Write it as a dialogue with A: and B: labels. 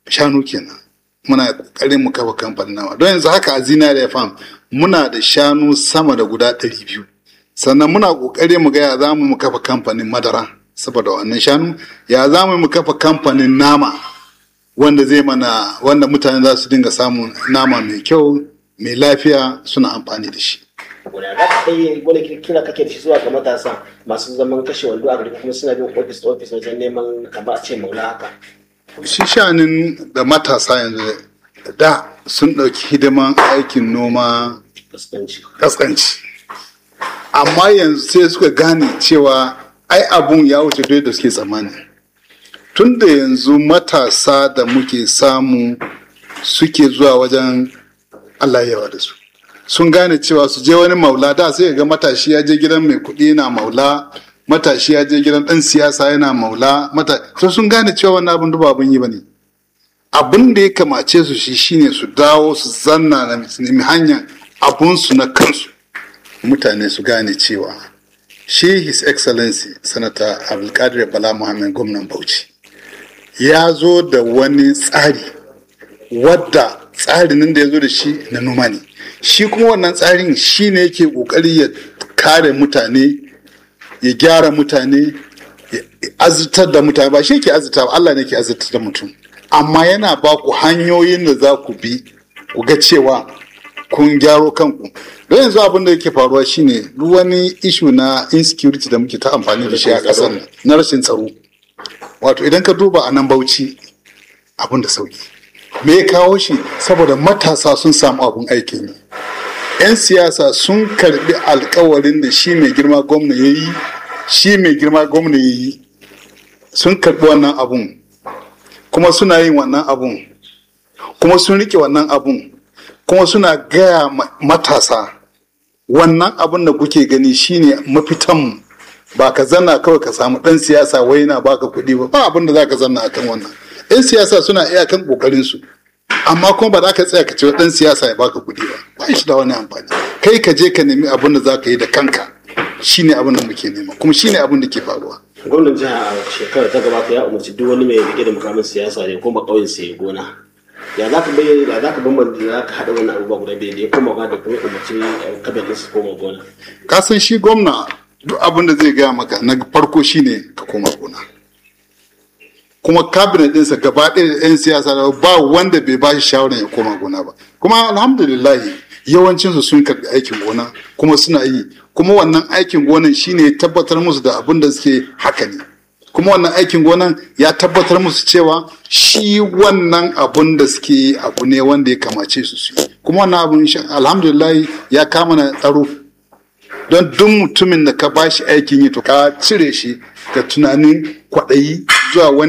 A: shanu kenan muna ƙoƙarin mu kafa kamfanin nama don yanzu haka a Zinariya Farm muna da shanu sama da guda 200 sannan muna ƙoƙarin mu ga ya za mu kafa kamfanin madara saboda wannan shanu ya za mu kafa kamfanin nama wanda zai mana wanda mutane za su dinga samun nama mai kyau mai lafiya suna amfani da shi.
B: Wani kira kake da shi zuwa ga matasa masu zaman kashe wando a gari kuma suna bin ofis wajen neman kamar a ce maula haka.
A: Shi shanin da matasa yanzu da sun ɗauki hidiman aikin noma kaskanci amma yanzu sai suka gane cewa ai abun ya wuce duk da suke tsammani tun da yanzu matasa da muke samu suke zuwa wajen Allah yawa da su sun gane cewa su je wani maula da sai ga matashi ya je gidan mai kuɗi yana maula matashi ya je gidan ɗan siyasa yana maula so sun gane cewa wannan abin duba abin yi bane abin da ya kamace su shine su dawo su zanna na nemi hanyar abunsu na kansu mutane su gane cewa shi his excellency sanata abdulkadir bala muhammad gwamnan bauchi ya zo da wani tsari wadda tsarin da ya zo da shi na noma ne shi kuma wannan tsarin shi ne yake kokari ya kare mutane ya gyara mutane ya azurtar da mutane ba shi yake azurta ba Allah ne yake azurtar da mutum amma yana ba ku hanyoyin da za ku bi ku ga cewa kun gyaro kanku don yanzu abin da yake faruwa shine duk wani ishu na insecurity da muke ta amfani da shi a ƙasar nan na rashin tsaro wato idan ka duba a nan Bauchi abin da sauki me ya kawo shi saboda matasa sun samu abin aikin yi 'yan siyasa sun karbi alkawarin da shi mai girma gwamna ya yi sun karbi wannan abun kuma suna yin wannan abun kuma sun rike wannan abun kuma suna gaya matasa wannan abun da kuke gani shine mafitanmu ba ka zanna kawai ka samu ɗan siyasa wai na baka kuɗi ba abin da za ka zanna akan wannan 'yan siyasa suna iyakan ƙoƙarinsu amma kuma ba za ka tsaya ka ce ɗan siyasa ya baka kuɗi ba shi da wani amfani kai ka je ka nemi abin da za ka yi da kanka shine abin da muke nema kuma shine abin da ke faruwa.
B: Gwamnan jiha a shekarar ta gabata ya umarci duk wani mai rike da mukamin siyasa ne kuma ƙauyen sai gona ya za ka bayyana ya za ka bambanta ya ka haɗa wannan abubuwa guda biyu da ya koma da kuma umarci kabinet su koma gona.
A: Ka san shi gwamna duk abin da zai gaya maka na farko shine ka koma gona. Kuma cabinet ɗinsa gaba ɗaya da 'yan siyasa ba wanda bai ba shi shawarar ya koma gona ba kuma alhamdulillah yawancinsu sun karɓi aikin gona kuma suna yi kuma wannan aikin gonan shine ya tabbatar musu da abin da suke haka ne kuma wannan aikin gonan ya tabbatar musu cewa shi wannan abin da suke yi abu ne wanda ya kamace su yi kuma wannan abin alhamdulillah ya kama na tsaro don duk mutumin da ka ba shi aikin yi to ka cire shi da tunanin kwaɗayi zuwa wani